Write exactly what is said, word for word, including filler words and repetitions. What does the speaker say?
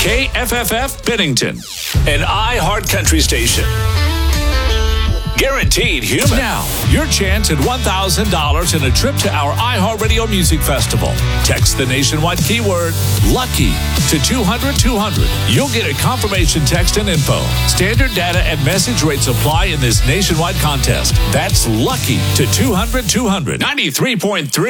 K F F F Bennington, an iHeart Country station. Guaranteed human. Now, your chance at one thousand dollars and a trip to our iHeartRadio Music Festival. Text the nationwide keyword LUCKY to two hundred two hundred. You'll get a confirmation text and info. Standard data and message rates apply in this nationwide contest. That's LUCKY to two hundred two hundred. ninety-three point three